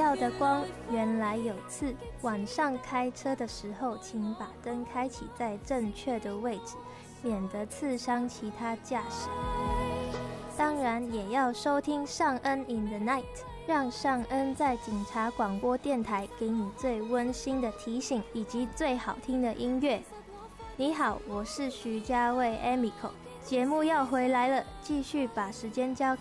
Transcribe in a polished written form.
到的光原来有刺。晚上开车的时候，请把灯开启在正确的位置，免得刺伤其他驾驶。当然也要收听尚恩 in the night， 让尚恩在警察广播电台给你最温馨的提醒以及最好听的音乐。你好，我是徐家卫 Emiko， 节目要回来了，继续把时间交